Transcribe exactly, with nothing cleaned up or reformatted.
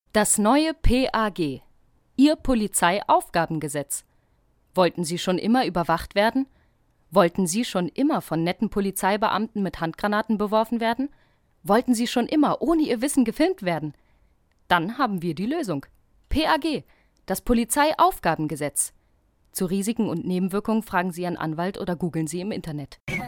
Das neue P A G, Ihr Polizeiaufgabengesetz. Wollten Sie schon immer überwacht werden? Wollten Sie schon immer von netten Polizeibeamten mit Handgranaten beworfen werden? Wollten Sie schon immer ohne Ihr Wissen gefilmt werden? Dann haben wir die Lösung. P A G, das Polizeiaufgabengesetz. Zu Risiken und Nebenwirkungen fragen Sie Ihren Anwalt oder googeln Sie im Internet.